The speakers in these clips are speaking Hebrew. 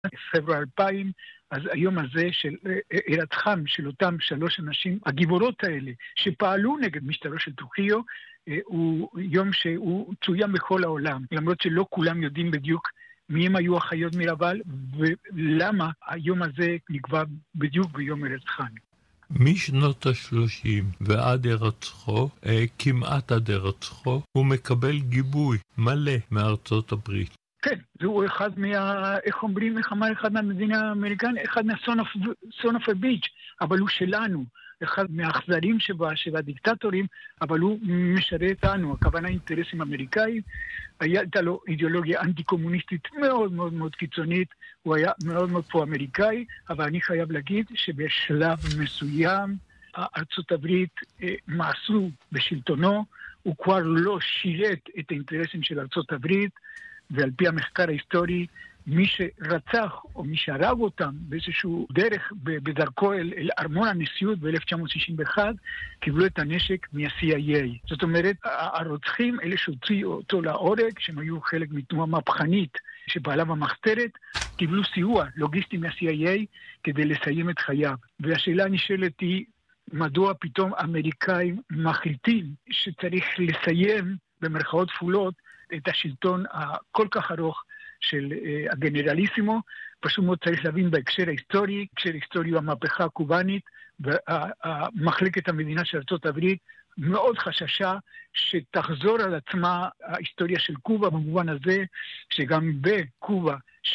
פברואר 2000, אז היום הזה של הירצחם של אותם 3 אנשים, הגיבורות האלה, שפעלו נגד משטרו של טרוחיו, הוא יום שהוא צוין בכל העולם, למרות שלא כולם יודעים בדיוק מי הם היו החיות מרבל, ולמה היום הזה נקבע בדיוק ביום הירצחם. משנות ה-30 ועד הירצחו, כמעט עד הירצחו, הוא מקבל גיבוי מלא מארצות הברית. כן, זהו אחד איך אומרים, איך אמר אחד מהמדינה האמריקנית, אחד son of a bitch, אבל הוא שלנו, אחד מהאכזרים של הדיקטטורים, אבל הוא משרת לנו, הכוונה אינטרסים אמריקאים, הייתה לו אידיאולוגיה אנטי-קומוניסטית מאוד מאוד מאוד קיצונית, הוא היה מאוד מאוד פרו-אמריקאי, אבל אני חייב להגיד שבשלב מסוים, ארצות הברית מעשו בשלטונו, הוא כבר לא שירת את האינטרסים של ארצות הברית, ועל פי המחקר ההיסטורי, מי שרצח או מי שהרג אותם באיזשהו דרך, בדרכו אל ארמון הנשיאות ב-1961, קיבלו את הנשק מה-CIA. זאת אומרת, הרוצחים, אלה שהוציאו אותו להורג, שהם היו חלק מתנועה מהפכנית שפעלה במחתרת, קיבלו סיוע לוגיסטי מה-CIA כדי לסיים את חייו. והשאלה הנשאלת היא, מדוע פתאום האמריקאים מחליטים שצריך לסיים במרכאות כפולות את השלטון הכל כך ארוך של הגנרליסימו. פשוט מאוד צריך להבין בהקשר ההיסטורי, הקשר ההיסטורי הוא המהפכה הקובאנית, ומחלקת המדינה של ארצות הברית מאוד חששה שתחזור על עצמה ההיסטוריה של קובה, במובן הזה שגם בקובה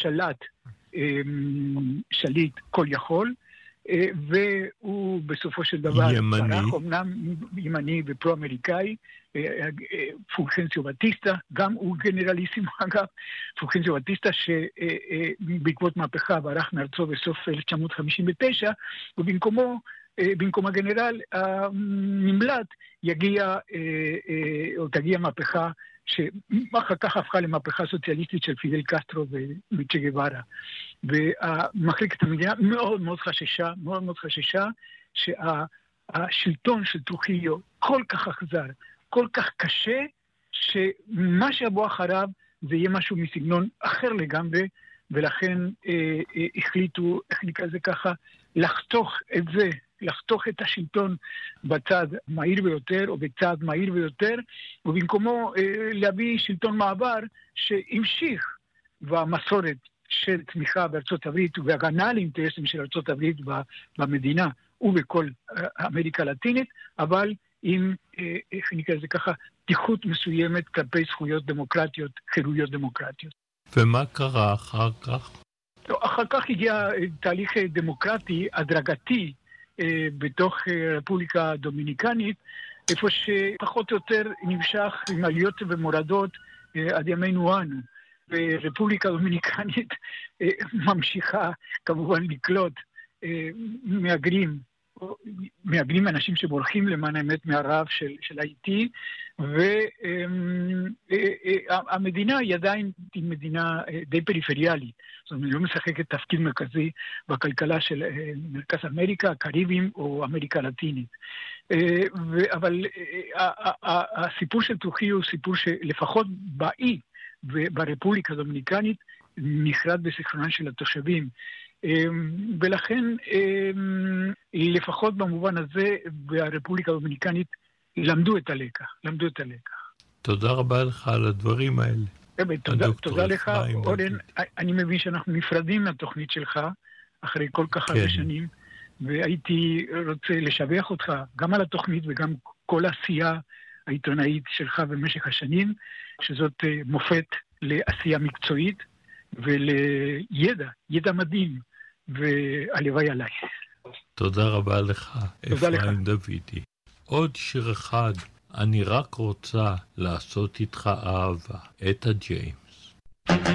שליט כל יכול, והוא בסופו של דבר ימני, אמנם ימני ופרו-אמריקאי, פולחנציו בטיסטה, גם הוא גנרליסימו אגב, פולחנציו בטיסטה שבעקבות מהפכה ברח מארצו בסוף 1959, ובמקום הגנרל הנמלט תגיע מהפכה שאחר כך הפכה למהפכה סוציאליסטית של פידל קסטרו וצ'ה גווארה. ומחלקת המדינה מאוד מאוד חששה שהשלטון של טרוחיו כל כך אכזר, כל כך קשה, שמה שיבוא אחריו זה יהיה משהו מסגנון אחר לגמרי, ולכן החליטו, איך נקרא זה ככה, לחתוך את השלטון בצד מהיר ביותר, או בצד מהיר ביותר, ובמקומו להביא שלטון מעבר שהמשיך במסורת של תמיכה בארצות הברית, והגנה על אינטרסים של ארצות הברית במדינה ובכל אמריקה הלטינית, אבל עם, איך נקרא זה ככה, פתיחות מסוימת כלפי זכויות דמוקרטיות, חירויות דמוקרטיות. ומה קרה אחר כך? אחר כך הגיע תהליך דמוקרטי, הדרגתי, בתוך רפובליקה הדומיניקנית, איפה שפחות או יותר נמשך עם עליות ומורדות עד ימינו אנו. ורפובליקה הדומיניקנית ממשיכה כמובן לקלוט מהגרים אנשים שבורחים למען האמת מהרעב של האיטי, והמדינה היא עדיין מדינה די פריפריאלית, זאת אומרת, היא לא משחקת תפקיד מרכזי בכלכלה של מרכז אמריקה, הקריבים או אמריקה הלטינית. אבל הסיפור של טרוחיו הוא סיפור שלפחות באי וברפובליקה הדומיניקנית נחרד בזיכרונם של התושבים. ולכן לפחות במובן הזה ברפובליקה הדומיניקנית למדו את הלקח. תודה רבה לך על הדברים האלה. תודה לך, אורן. אני מבין שאנחנו נפרדים מהתוכנית שלך אחרי כל כך הרבה שנים, והייתי רוצה לשבח אותך גם על התוכנית וגם כל העשייה העיתונאית שלך במשך השנים, שזאת מופת לעשייה מקצועית ולידע מדהים, והלוואי עליי. תודה רבה לך, אפרים דוידי. עוד שיר אחד, אני רק רוצה לעשות איתך אהבה, אתה ג'יימס.